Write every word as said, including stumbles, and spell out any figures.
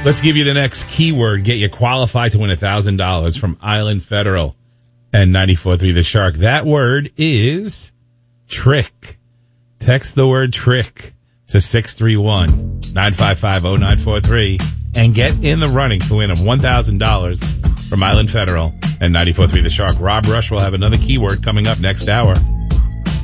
Let's give you the next keyword. Get you qualified to win one thousand dollars from Island Federal and ninety-four point three The Shark. That word is trick. Text the word trick to six three one, nine five five, zero nine four three and get in the running to win one thousand dollars from Island Federal and ninety-four point three The Shark. Rob Rush will have another keyword coming up next hour.